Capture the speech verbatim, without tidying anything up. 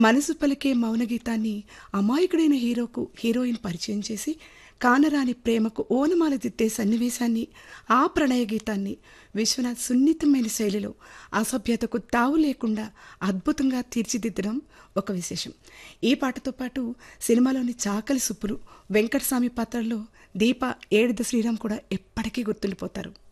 మనసు పలికే మౌన గీతాన్ని అమాయకుడైన హీరోకు హీరోయిన్ పరిచయం చేసి కానరాని ప్రేమకు ఓనమాల దిద్దే సన్నివేశాన్ని, ఆ ప్రణయ గీతాన్ని విశ్వనాథ్ సున్నితమైన శైలిలో అసభ్యతకు తావు లేకుండా అద్భుతంగా తీర్చిదిద్దడం ఒక విశేషం. ఈ పాటతో పాటు సినిమాలోని చాకలి సుబ్బులు, వెంకటస్వామి పాత్రల్లో దీప, ఏడిద శ్రీరామ్ కూడా ఎప్పటికీ గుర్తుండిపోతారు.